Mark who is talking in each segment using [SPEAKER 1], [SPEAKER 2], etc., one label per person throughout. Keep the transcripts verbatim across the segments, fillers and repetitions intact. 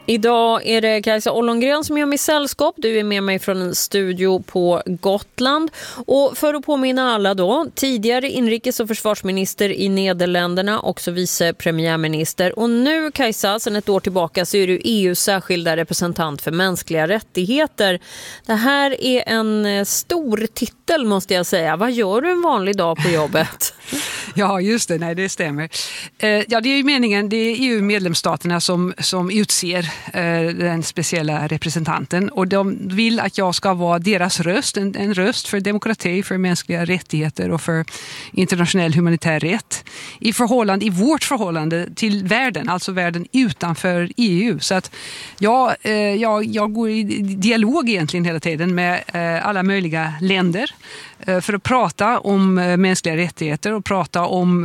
[SPEAKER 1] Idag är det Kajsa Ollongren som gör mig sällskap. Du är med mig från en studio på Gotland. Och för att påminna alla då, tidigare inrikes- och försvarsminister i Nederländerna, också vice premiärminister. Och nu, Kajsa, sedan ett år tillbaka så är du E U:s särskilda representant för mänskliga rättigheter. Det här är en stor titel, måste jag säga. Vad gör du en vanlig dag på jobbet?
[SPEAKER 2] Ja, just det. Nej, det stämmer. Ja, det är ju meningen, det är E U-medlemsstaterna som, som utser den speciella representanten, och de vill att jag ska vara deras röst, en, en röst för demokrati, för mänskliga rättigheter och för internationell humanitär rätt i förhållande, i vårt förhållande till världen, alltså världen utanför E U. Så att jag, jag, jag går i dialog egentligen hela tiden med alla möjliga länder för att prata om mänskliga rättigheter och prata om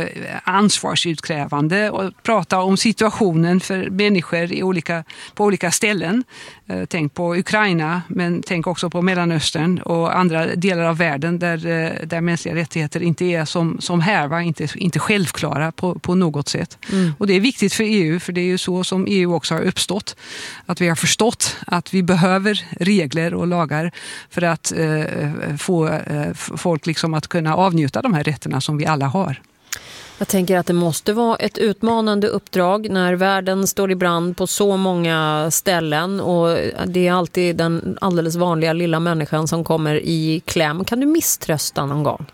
[SPEAKER 2] ansvarsutkrävande och prata om situationen för människor i olika, på olika ställen. Tänk på Ukraina, men tänk också på Mellanöstern och andra delar av världen där, där mänskliga rättigheter inte är som, som här, va? Inte, inte självklara på, på något sätt. Mm. Och det är viktigt för E U, för det är ju så som E U också har uppstått. Att vi har förstått att vi behöver regler och lagar för att eh, få eh, folk liksom att kunna avnjuta de här rätterna som vi alla har.
[SPEAKER 1] Jag tänker att det måste vara ett utmanande uppdrag när världen står i brand på så många ställen, och det är alltid den alldeles vanliga lilla människan som kommer i kläm. Kan du misströsta någon gång?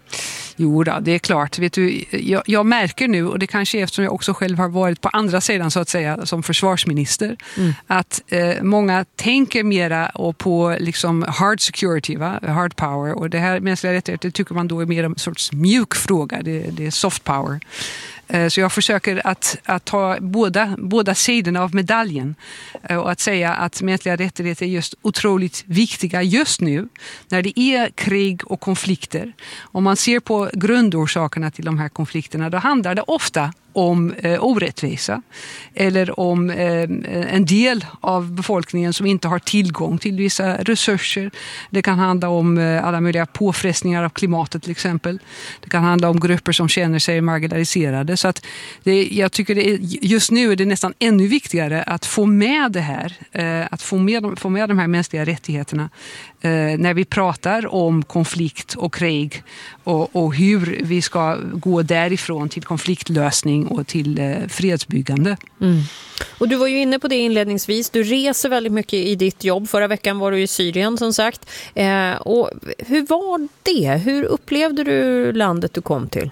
[SPEAKER 2] Jo då, det är klart. Vet du, jag, jag märker nu, och det kanske är eftersom jag också själv har varit på andra sidan så att säga som försvarsminister, mm. att eh, många tänker mera och på liksom hard security, va? Hard power, och det här mänskliga rättigheter tycker man då är mer en sorts mjuk fråga, det, det är soft power. Så jag försöker att, att ta båda, båda sidorna av medaljen och att säga att mänskliga rättigheter är just otroligt viktiga just nu när det är krig och konflikter. Om man ser på grundorsakerna till de här konflikterna, då handlar det ofta om eh, orättvisa eller om eh, en del av befolkningen som inte har tillgång till vissa resurser. Det kan handla om eh, alla möjliga påfrestningar av klimatet till exempel. Det kan handla om grupper som känner sig marginaliserade. Så att det, jag tycker det är, just nu är det nästan ännu viktigare att få med det här, eh, att få med, få med de här mänskliga rättigheterna eh, när vi pratar om konflikt och krig och, och hur vi ska gå därifrån till konfliktlösning och till eh, fredsbyggande. Mm.
[SPEAKER 1] Och du var ju inne på det inledningsvis. Du reser väldigt mycket i ditt jobb. Förra veckan var du i Syrien som sagt. Eh, och hur var det? Hur upplevde du landet du kom till?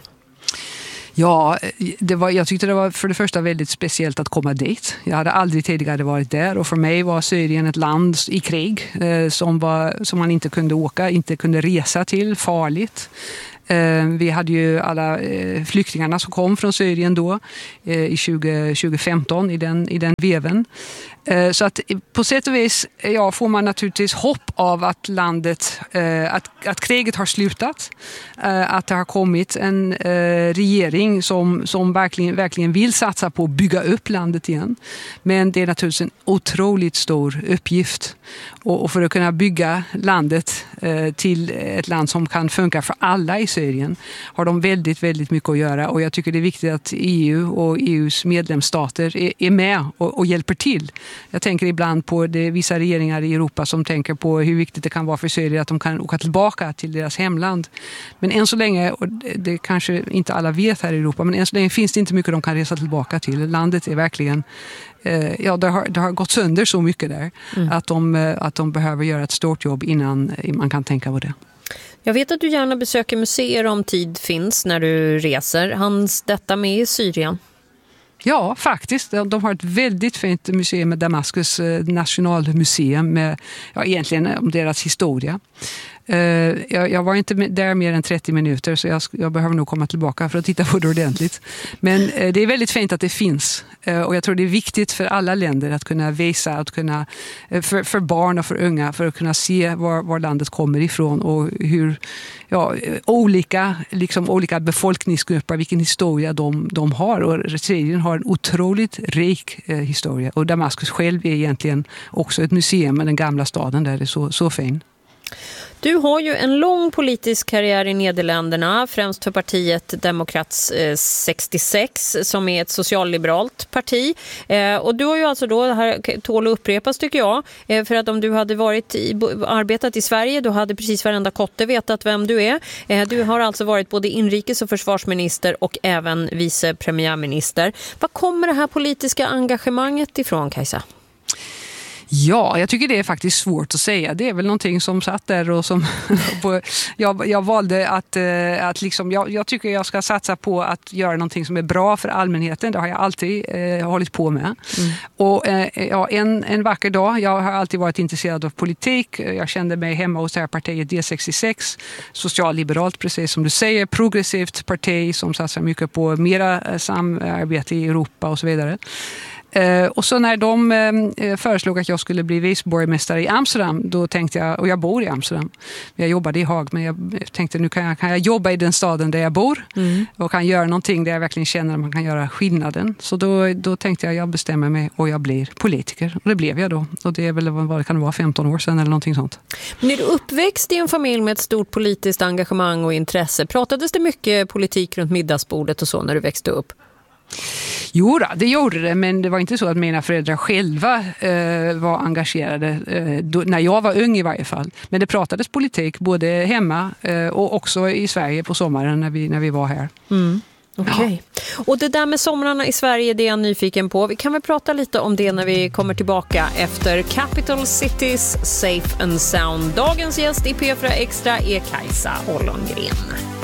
[SPEAKER 2] Ja, det var, jag tyckte det var för det första väldigt speciellt att komma dit. Jag hade aldrig tidigare varit där, och för mig var Syrien ett land i krig eh, som, var, som man inte kunde åka, inte kunde resa till, farligt. Vi hade ju alla flyktingarna som kom från Syrien då i tjugo femton i den, i den veven. Så att på sätt och vis ja, får man naturligtvis hopp av att landet, att, att kriget har slutat, att det har kommit en regering som, som verkligen, verkligen vill satsa på att bygga upp landet igen. Men det är naturligtvis en otroligt stor uppgift, och, och för att kunna bygga landet till ett land som kan funka för alla i Syrien har de väldigt, väldigt mycket att göra, och jag tycker det är viktigt att E U och E U:s medlemsstater är, är med och, och hjälper till. Jag tänker ibland på det, vissa regeringar i Europa som tänker på hur viktigt det kan vara för Syrien att de kan åka tillbaka till deras hemland. Men än så länge, och det kanske inte alla vet här i Europa, men än så länge finns det inte mycket de kan resa tillbaka till. Landet är verkligen, eh, ja det har, det har gått sönder så mycket där mm. att, de, att de behöver göra ett stort jobb innan man kan tänka på det.
[SPEAKER 1] Jag vet att du gärna besöker museer om tid finns när du reser. Hanns detta med i Syrien?
[SPEAKER 2] Ja, faktiskt. De har ett väldigt fint museum med Damaskus nationalmuseum med ja, egentligen om deras historia. Uh, jag, jag var inte där mer än trettio minuter, så jag, jag behöver nog komma tillbaka för att titta på det ordentligt. Men uh, det är väldigt fint att det finns. Uh, och jag tror det är viktigt för alla länder att kunna visa, att kunna, uh, för, för barn och för unga, för att kunna se var, var landet kommer ifrån och hur ja, olika, liksom, olika befolkningsgrupper, vilken historia de, de har. Och Syrien har en otroligt rik uh, historia. Och Damaskus själv är egentligen också ett museum med den gamla staden där det är så, så fin.
[SPEAKER 1] Du har ju en lång politisk karriär i Nederländerna, främst för partiet Democrats sextiosex som är ett socialliberalt parti. Och du har ju alltså då, det här tål att upprepas tycker jag, för att om du hade varit i, arbetat i Sverige då hade precis varenda kotte vetat vem du är. Du har alltså varit både inrikes- och försvarsminister och även vice premiärminister. Var kommer det här politiska engagemanget ifrån, Kajsa?
[SPEAKER 2] Ja, jag tycker det är faktiskt svårt att säga. Det är väl någonting som satt där och som jag, jag valde att, att liksom, jag, jag tycker jag ska satsa på att göra någonting som är bra för allmänheten. Det har jag alltid eh, hållit på med. Mm. Och eh, ja, en, en vacker dag, jag har alltid varit intresserad av politik. Jag kände mig hemma hos det här partiet D sextiosex, socialliberalt precis som du säger, progressivt parti som satsar mycket på mera samarbete i Europa och så vidare. Uh, och så när de uh, föreslog att jag skulle bli viceborgmästare i Amsterdam, då tänkte jag, och jag bor i Amsterdam, jag jobbade i Haag, men jag tänkte nu kan jag, kan jag jobba i den staden där jag bor mm. och kan göra någonting där jag verkligen känner att man kan göra skillnaden. Så då, då tänkte jag, jag bestämmer mig och jag blir politiker. Och det blev jag då. Och det är väl, vad det kan vara, femton år sedan eller någonting sånt.
[SPEAKER 1] Men är du uppväxt i en familj med ett stort politiskt engagemang och intresse? Pratades det mycket politik runt middagsbordet och så när du växte upp?
[SPEAKER 2] Jo då, det gjorde det, men det var inte så att mina föräldrar själva eh, var engagerade eh, då, när jag var ung i varje fall. Men det pratades politik både hemma eh, och också i Sverige på sommaren när vi, när vi var här.
[SPEAKER 1] Mm. Okej. Okay. Ja. Och det där med somrarna i Sverige, det är jag nyfiken på. Vi kan väl prata lite om det när vi kommer tillbaka efter Capital Cities Safe and Sound. Dagens gäst i P fyra Extra är Kajsa Ollongren.